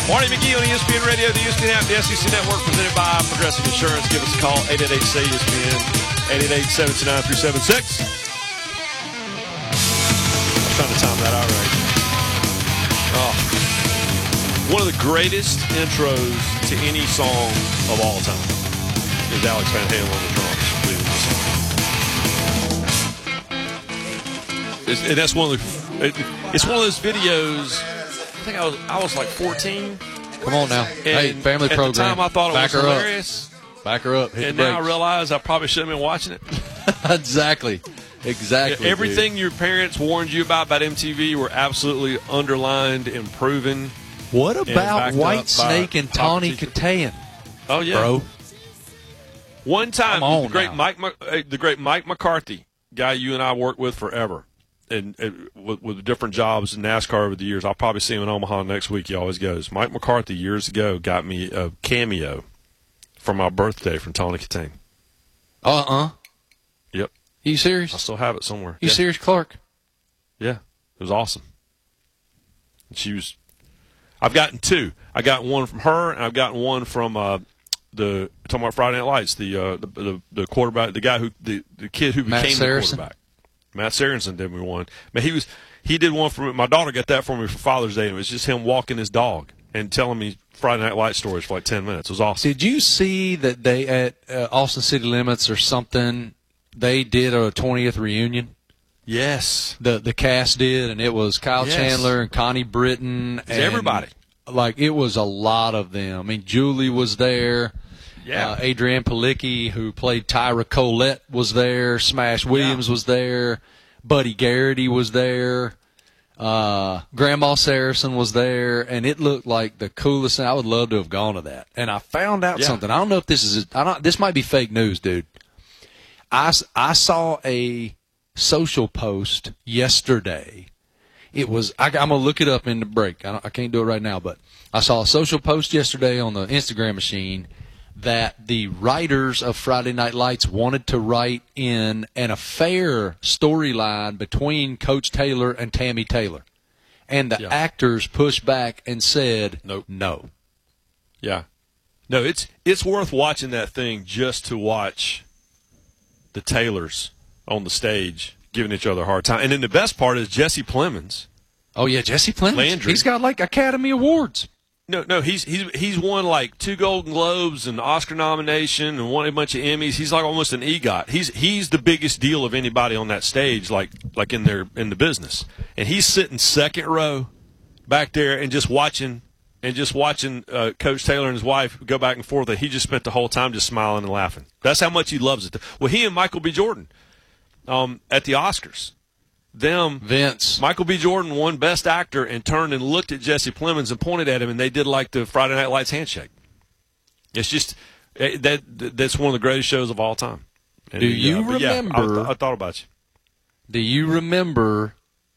Marty McGee on ESPN Radio, the ESPN app, the SEC Network, presented by Progressive Insurance. Give us a call, 888-SAY-ESPN, 888-729-376. I'm trying to time that out right. Oh. One of the greatest intros to any song of all time is Alex Van Halen on the drums leading the song. And that's one of the. It's one of those videos. I think I was like 14. Come on now. Hey, family at program. At the time, I thought it was hilarious. Back her up. And now I realize I probably shouldn't have been watching it. Exactly. Everything your parents warned you about MTV were absolutely underlined and proven. What about White Snake and Tawny Kitaen? Oh, yeah. Bro. One time, the great Mike McCarthy, guy you and I worked with forever, and with different jobs in NASCAR over the years. I'll probably see him in Omaha next week. He always goes. Mike McCarthy, years ago, got me a cameo for my birthday from Tawny Kitaen. Yep. You serious? I still have it somewhere. You serious, Clark? Yeah. It was awesome. And she was... I've gotten two. I got one from her, and I've gotten one from talking about Friday Night Lights, the quarterback, the guy the kid who became the quarterback. Matt Sarensen did me one. But he did one for me. My daughter got that for me for Father's Day, and it was just him walking his dog and telling me Friday Night Lights stories for like 10 minutes. It was awesome. Did you see that they at Austin City Limits or something? They did a 20th reunion. Yes. The cast did, and it was Kyle Chandler and Connie Britton. And everybody. Like, it was a lot of them. I mean, Julie was there. Yeah. Adrienne Palicki, who played Tyra Colette, was there. Smash Williams was there. Buddy Garrity was there. Grandma Saracen was there. And it looked like the coolest thing. I would love to have gone to that. And I found out something. I don't know if this is – this might be fake news, dude. I saw a social post yesterday. It was I'm gonna look it up in the break. I can't do it right now, but I saw a social post yesterday on the Instagram machine that the writers of Friday Night Lights wanted to write in an affair storyline between Coach Taylor and Tammy Taylor, and the actors pushed back and said no. Yeah, no, it's worth watching that thing just to watch the Taylors on the stage giving each other a hard time. And then the best part is Jesse Plemons. Oh, yeah, Jesse Plemons. Landry. He's got, like, Academy Awards. No, he's won, like, 2 Golden Globes and Oscar nomination and won a bunch of Emmys. He's like almost an EGOT. He's the biggest deal of anybody on that stage, like in the business. And he's sitting second row back there and just watching Coach Taylor and his wife go back and forth. And he just spent the whole time just smiling and laughing. That's how much he loves it. Well, he and Michael B. Jordan at the Oscars. Vince. Michael B. Jordan won Best Actor and turned and looked at Jesse Plemons and pointed at him, and they did like the Friday Night Lights handshake. It's just that's one of the greatest shows of all time. And do you remember? I thought about you. Do you remember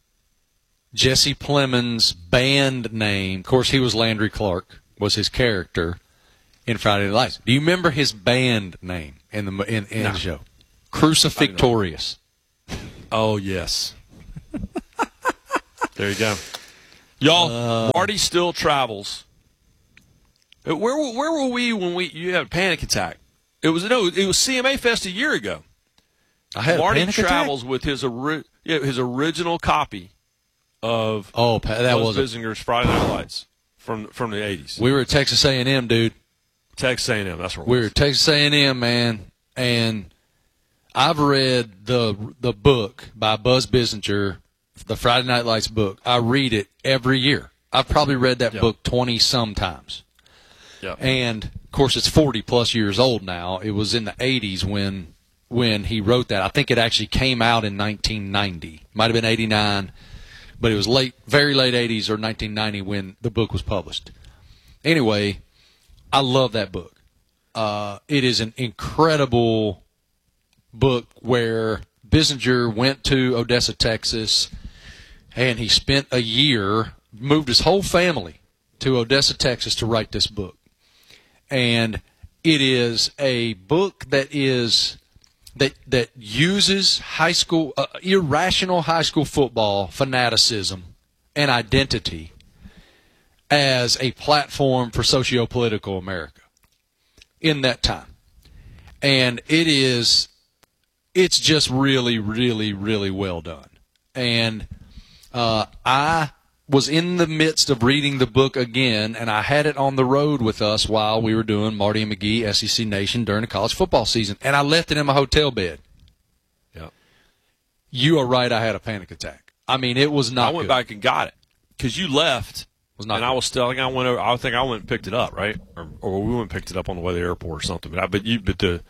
Jesse Plemons' band name? Of course, he was Landry Clark, was his character in Friday Night Lights. Do you remember his band name in the show? Crucifixorious. Oh, yes. There you go. Y'all, Marty still travels. Where were we when you had a panic attack? It was CMA Fest a year ago. I had Marty a panic travels attack? with his original copy of that was Bisinger's Friday Night Lights from the 80s. We were at Texas A&M, dude. Texas A&M, that's where we were at Texas A&M, man, and I've read the book by Buzz Bissinger, the Friday Night Lights book. I read it every year. I've probably read that book 20-some times. Yep. And, of course, it's 40-plus years old now. It was in the 80s when he wrote that. I think it actually came out in 1990. Might have been 89, but it was very late 80s or 1990 when the book was published. Anyway, I love that book. It is an incredible book where Bissinger went to Odessa, Texas, and he spent a year, moved his whole family to Odessa, Texas to write this book. And it is a book that uses high school irrational high school football fanaticism and identity as a platform for socio-political America in that time. And it's just really, really, really well done. And I was in the midst of reading the book again, and I had it on the road with us while we were doing Marty and McGee, SEC Nation, during the college football season. And I left it in my hotel bed. Yeah. You are right, I had a panic attack. I mean, it was not I went good. back and got it because you left, Was not and good. I was still. I went over. I think I went and picked it up, right? Or we went and picked it up on the way to the airport or something. No. The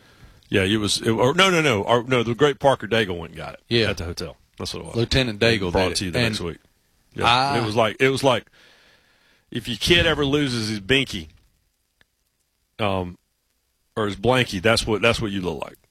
great Parker Daigle went and got it. At the hotel. That's what it was. Lieutenant Daigle brought did it to you it. the And next week. Yeah, it was like if your kid ever loses his binky, or his blankie, that's what you look like.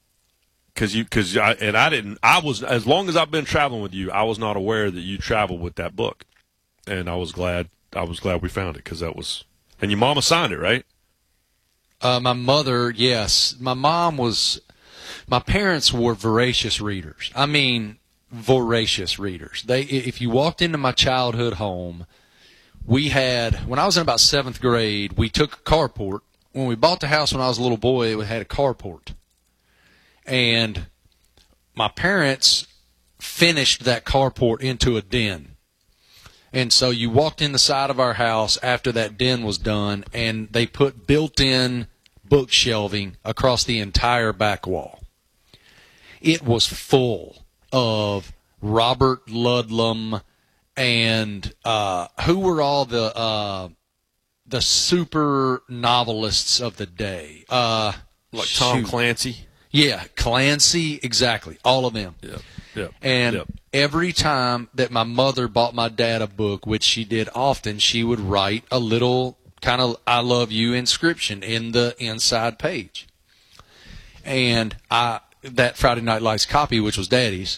I was, as long as I've been traveling with you, I was not aware that you traveled with that book, and I was glad we found it because that was, and your mama signed it, right? My mother, yes. My parents were voracious readers. I mean, voracious readers. If you walked into my childhood home, when I was in about 7th grade, we took a carport. When we bought the house when I was a little boy, it had a carport. And my parents finished that carport into a den. And so you walked in the side of our house after that den was done, and they put built-in book shelving across the entire back wall. It was full of Robert Ludlum and who were all the super novelists of the day? Like Tom Clancy. Yeah, Clancy, exactly. All of them. Yeah. And every time that my mother bought my dad a book, which she did often, she would write a little kind of I love you inscription in the inside page. And that Friday Night Lights copy, which was Daddy's,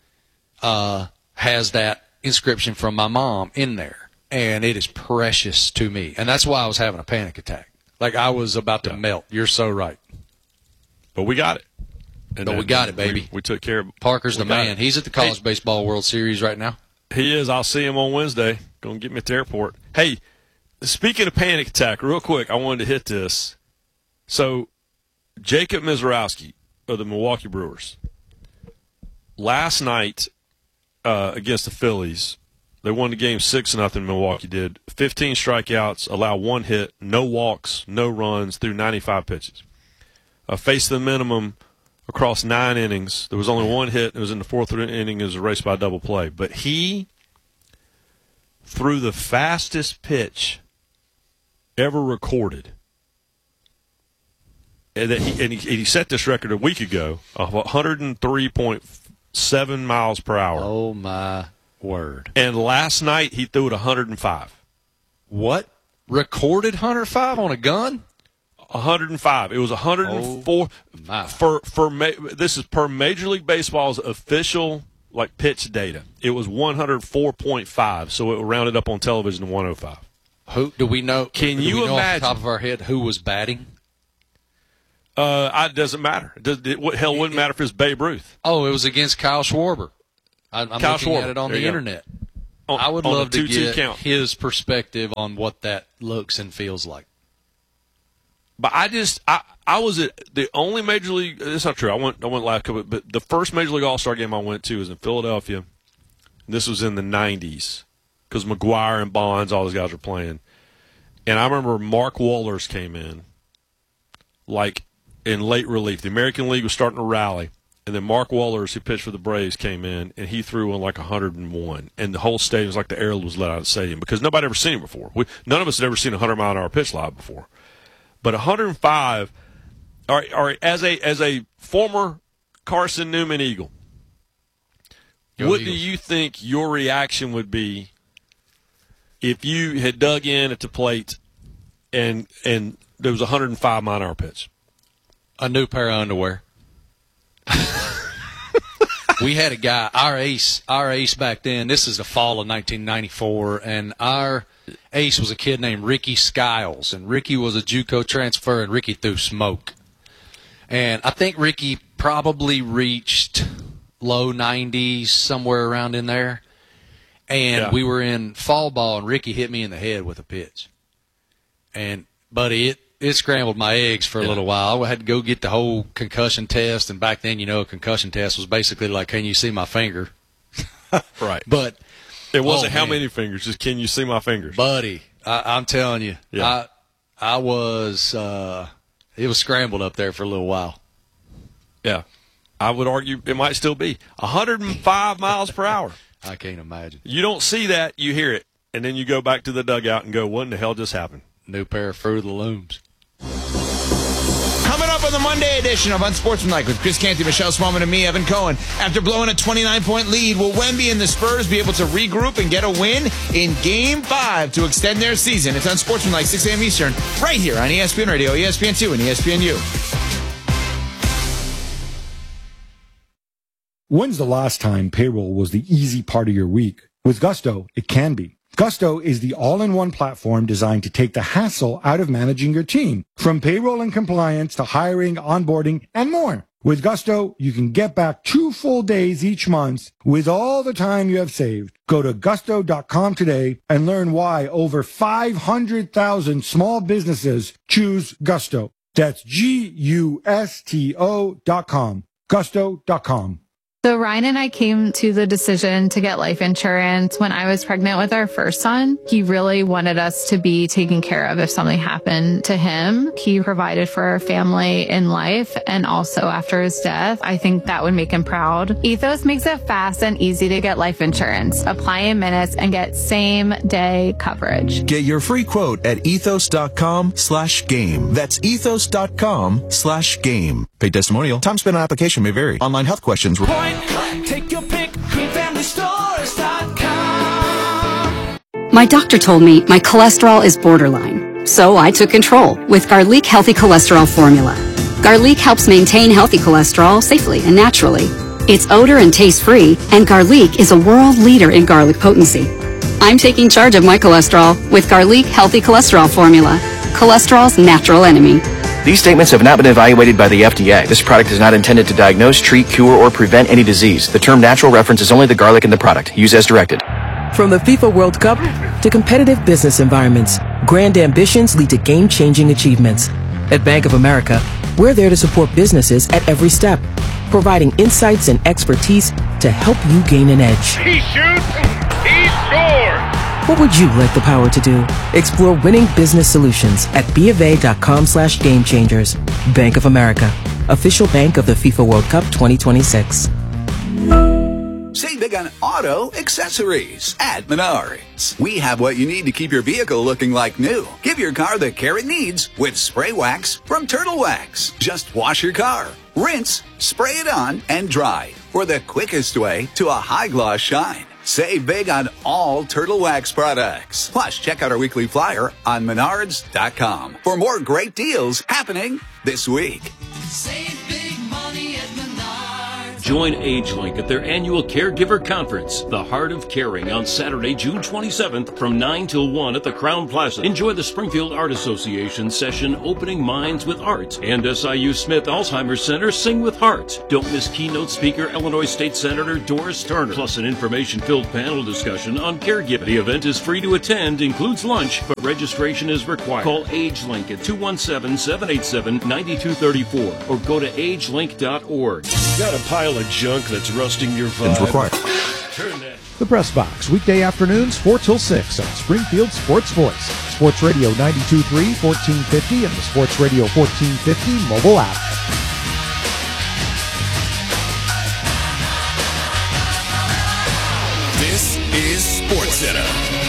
has that inscription from my mom in there. And it is precious to me. And that's why I was having a panic attack. Like I was about to melt. You're so right. But we got it. We got it, baby. We took care of it. Parker's the man. He's at the College Baseball World Series right now. He is. I'll see him on Wednesday. Going to get me at the airport. Hey, speaking of panic attack, real quick, I wanted to hit this. So, Jacob Mizorowski of the Milwaukee Brewers. Last night against the Phillies, they won the game 6-0. Milwaukee did. 15 strikeouts, allowed 1 hit, no walks, no runs, threw 95 pitches. Faced the minimum across 9 innings. There was only 1 hit. It was in the 4th inning. It was a race by double play. But he threw the fastest pitch ever recorded. And he set this record a week ago of 103.7 miles per hour. Oh, my word. And last night he threw it 105. What? Recorded 105 on a gun? 105. It was 104. This is per Major League Baseball's official pitch data. It was 104.5, so it rounded up on television to 105. Who do we know? Can you imagine off the top of our head who was batting? It doesn't matter. It wouldn't matter if it's Babe Ruth. Oh, it was against Kyle Schwarber. I'm looking at it on the internet. I would love to get his perspective on what that looks and feels like. But I was at the only Major League. It's not true. I went last couple, but the first Major League All-Star game I went to was in Philadelphia. This was in the '90s because McGuire and Bonds, all those guys were playing. And I remember Mark Wohlers came in, in late relief. The American League was starting to rally, and then Mark Wohlers, who pitched for the Braves, came in, and he threw on 101. And the whole stadium was like the air was let out of the stadium because nobody had ever seen it before. None of us had ever seen a 100-mile-an-hour pitch live before. But 105, all right, as a former Carson Newman Eagle, what do you think your reaction would be if you had dug in at the plate and there was a 105-mile-an-hour pitch? A new pair of underwear. We had a guy, our ace back then. This is the fall of 1994, and our ace was a kid named Ricky Skiles, and Ricky was a JUCO transfer, and Ricky threw smoke. And I think Ricky probably reached low 90s, somewhere around in there. And we were in fall ball, and Ricky hit me in the head with a pitch. And, buddy, it scrambled my eggs for a little while. I had to go get the whole concussion test, and back then, a concussion test was basically like, can you see my finger? Right. But it wasn't how many fingers, just can you see my fingers? Buddy, I'm telling you, I was it was scrambled up there for a little while. Yeah. I would argue it might still be 105 miles per hour. I can't imagine. You don't see that, you hear it, and then you go back to the dugout and go, what in the hell just happened? New pair of Fruit of the Looms. Coming up on the Monday edition of Unsportsmanlike with Chris Canty, Michelle Smallman, and me, Evan Cohen. After blowing a 29-point lead, will Wemby and the Spurs be able to regroup and get a win in Game 5 to extend their season? It's Unsportsmanlike, 6 a.m. Eastern, right here on ESPN Radio, ESPN2, and ESPNU. When's the last time payroll was the easy part of your week? With Gusto, it can be. Gusto is the all-in-one platform designed to take the hassle out of managing your team, from payroll and compliance to hiring, onboarding, and more. With Gusto, you can get back 2 full days each month with all the time you have saved. Go to gusto.com today and learn why over 500,000 small businesses choose Gusto. That's Gusto.com. Gusto.com. So Ryan and I came to the decision to get life insurance when I was pregnant with our first son. He really wanted us to be taken care of if something happened to him. He provided for our family in life and also after his death. I think that would make him proud. Ethos makes it fast and easy to get life insurance. Apply in minutes and get same-day coverage. Get your free quote at ethos.com/game. That's ethos.com/game. Paid testimonial. Time spent on application may vary. Online health questions. Take your pick, greenfamilystores.com. My doctor told me my cholesterol is borderline, so I took control with Garlic Healthy Cholesterol Formula. Garlic helps maintain healthy cholesterol safely and naturally. It's odor and taste-free, and Garlic is a world leader in garlic potency. I'm taking charge of my cholesterol with Garlic Healthy Cholesterol Formula, cholesterol's natural enemy. These statements have not been evaluated by the FDA. This product is not intended to diagnose, treat, cure, or prevent any disease. The term natural references only the garlic in the product. Use as directed. From the FIFA World Cup to competitive business environments, grand ambitions lead to game-changing achievements. At Bank of America, we're there to support businesses at every step, providing insights and expertise to help you gain an edge. He shoots, he scores! What would you like the power to do? Explore winning business solutions at BofA.com/gamechangers. Bank of America, official bank of the FIFA World Cup 2026. Save big on auto accessories at Menards. We have what you need to keep your vehicle looking like new. Give your car the care it needs with spray wax from Turtle Wax. Just wash your car, rinse, spray it on, and dry for the quickest way to a high gloss shine. Save big on all Turtle Wax products. Plus, check out our weekly flyer on Menards.com for more great deals happening this week. Save big money at Menards. Join AgeLink at their annual Caregiver Conference, The Heart of Caring, on Saturday, June 27th from 9 till 1 at the Crown Plaza. Enjoy the Springfield Art Association session, Opening Minds with Art, and SIU Smith Alzheimer's Center, Sing with Heart. Don't miss keynote speaker Illinois State Senator Doris Turner, plus an information-filled panel discussion on caregiving. The event is free to attend, includes lunch, but registration is required. Call AgeLink at 217-787-9234 or go to agelink.org. Got a pile of junk that's rusting your vibe. Required. Turn that. The Press Box, weekday afternoons 4 till 6 on Springfield Sports Voice, Sports Radio 92.3, 1450, and the Sports Radio 1450 mobile app. This is SportsCenter.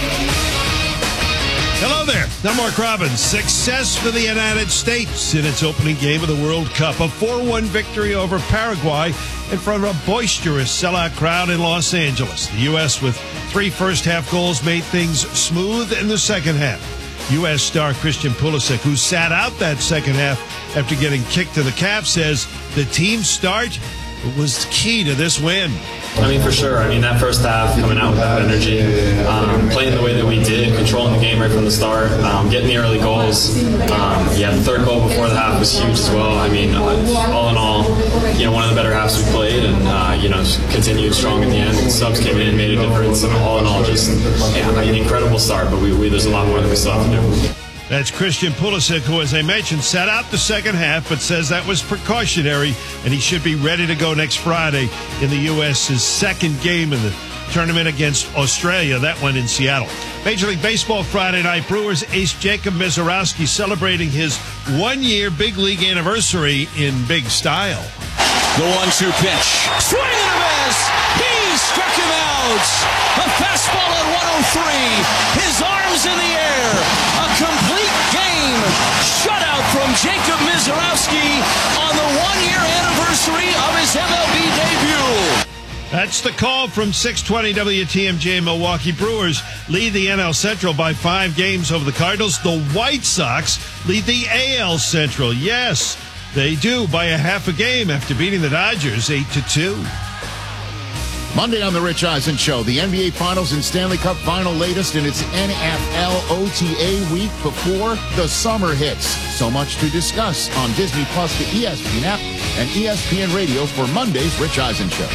Hello there. I'm Mark Robbins. Success for the United States in its opening game of the World Cup. A 4-1 victory over Paraguay in front of a boisterous sellout crowd in Los Angeles. The U.S. with 3 first-half goals made things smooth in the second half. U.S. star Christian Pulisic, who sat out that second half after getting kicked to the calf, says the team start was key to this win. I mean, for sure. I mean, that first half, coming out with that energy, playing the way that we did, controlling the game right from the start, getting the early goals. The third goal before the half was huge as well. I mean, all in all, one of the better halves we played, and continued strong in the end. And subs came in, made a difference, and all in all, just an incredible start. But there's a lot more that we still have to do. That's Christian Pulisic, who, as I mentioned, sat out the second half, but says that was precautionary, and he should be ready to go next Friday in the U.S.'s second game in the tournament against Australia, that one in Seattle. Major League Baseball Friday night, Brewers ace Jacob Misiorowski celebrating his one-year big league anniversary in big style. The 1-2 pitch. Swing and a miss. He struck him out. A fastball at 103. His arms in the air. A complete game. Shutout from Jacob Misiorowski on the one-year anniversary of his MLB debut. That's the call from 620 WTMJ. Milwaukee Brewers lead the NL Central by 5 games over the Cardinals. The White Sox lead the AL Central. Yes, they do, by a half a game after beating the Dodgers 8-2. Monday on the Rich Eisen Show, the NBA Finals and Stanley Cup Final latest in its NFL OTA week before the summer hits. So much to discuss on Disney Plus, the ESPN app, and ESPN Radio for Monday's Rich Eisen Show.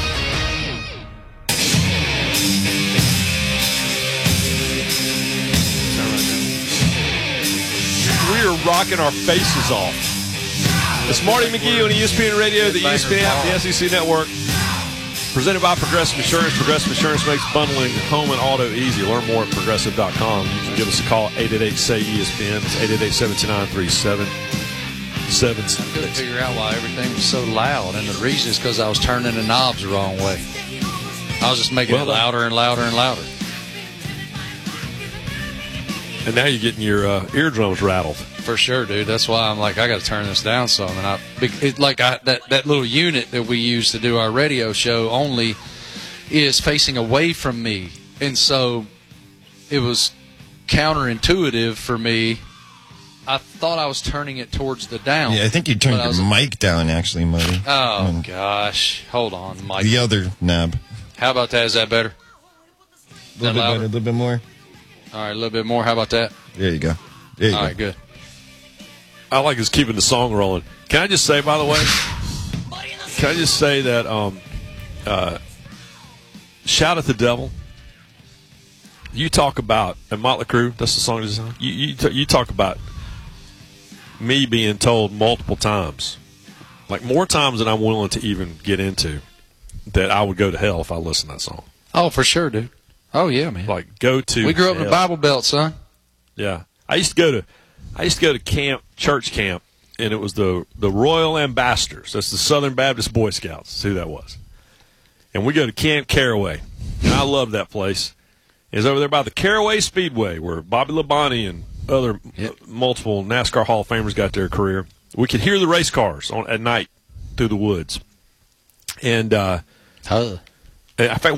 We are rocking our faces off. It's Marty McGee on ESPN Radio, the ESPN app, the SEC Network. Presented by Progressive Insurance. Progressive Insurance makes bundling home and auto easy. Learn more at progressive.com. You can give us a call, 888-SAY-ESPN. It's 888-729-3776. I couldn't figure out why everything was so loud, and the reason is because I was turning the knobs the wrong way. I was just making it louder and louder and louder. And now you're getting your eardrums rattled. For sure, dude. That's why I'm like, I got to turn this down some. And that little unit that we use to do our radio show only is facing away from me, and so it was counterintuitive for me. I thought I was turning it towards the down. Yeah, I think you turned your mic down, actually, Muddy. Oh, gosh. Hold on, Mike. The other knob. How about that? Is that better? A little bit better, a little bit more. All right, a little bit more. How about that? There you go. There you go. All right, good. I like us keeping the song rolling. Can I just say, by the way, that Shout at the Devil, you talk about, and Motley Crue, that's the song design. You talk about me being told multiple times, like more times than I'm willing to even get into, that I would go to hell if I listened to that song. Oh, for sure, dude. Oh, yeah, man. Like, go to We grew up in the Bible Belt, son. Yeah. I used to go to camp, church camp, and it was the Royal Ambassadors. That's the Southern Baptist Boy Scouts. That's who that was. And we go to Camp Caraway. And I love that place. It's over there by the Caraway Speedway where Bobby Labonte and other multiple NASCAR Hall of Famers got their career. We could hear the race cars at night through the woods. And in fact,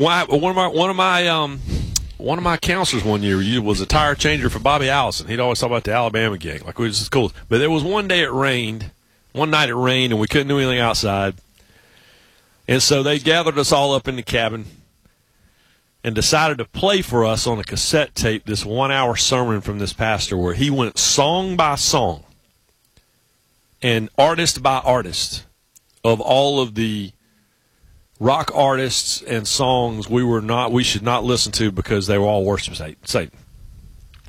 one of my counselors one year was a tire changer for Bobby Allison. He'd always talk about the Alabama gang, like it was just cool. But there was one night it rained, and we couldn't do anything outside. And so they gathered us all up in the cabin and decided to play for us on a cassette tape this 1-hour sermon from this pastor where he went song by song and artist by artist of all of the rock artists and songs we should not listen to because they were all worship Satan.